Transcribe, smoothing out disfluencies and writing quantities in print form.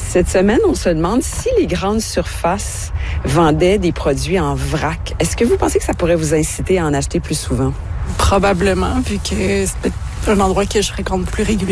Cette semaine, on se demande si les grandes surfaces vendaient des produits en vrac. Est-ce que vous pensez que ça pourrait vous inciter à en acheter plus souvent? Probablement, vu que c'est un endroit que je fréquente plus régulièrement.